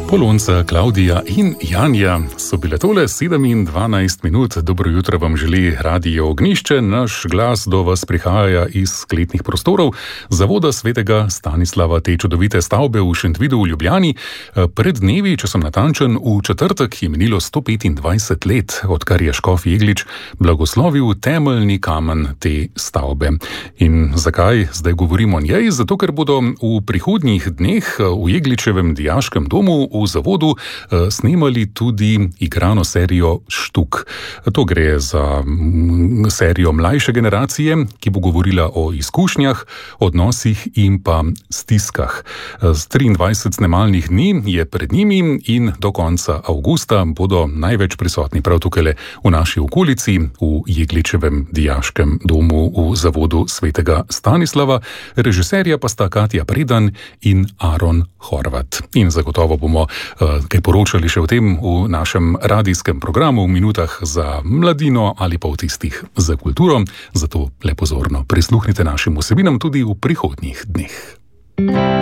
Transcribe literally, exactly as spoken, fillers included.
Polonca, Klaudija in Janja so bile tole sedem in dvanajst minut. Dobro jutro vam želi Radio Ognjišče. Naš glas do vas prihaja iz skletnih prostorov Zavoda svetega Stanislava, te čudovite stavbe v Šentvidu v Ljubljani. Pred dnevi, če sem natančen, v četrtek je minilo sto petindvajset let, odkar je škof Jeglič blagoslovil temeljni kamen te stavbe. In zakaj zdaj govorimo o njej? Zato, ker bodo v prihodnjih dneh v Jegličevem dijaškem domu v zavodu eh, snemali tudi igrano serijo Štuk. To gre za m, serijo mlajše generacije, ki bo govorila o izkušnjah, odnosih in pa stiskah. Z triindvajset snemalnih dni je pred njimi in do konca avgusta bodo največ prisotni prav tukaj v naši okolici, v Jegličevem dijaškem domu v zavodu svetega Stanislava. Režiserja pa sta Katja Predan in Aron Horvat. In zagotovo bomo kaj poročali še o tem v našem radijskem programu v minutah za mladino ali pa v tistih za kulturo. Zato le pozorno prisluhnite našim vsebinam tudi v prihodnjih dneh.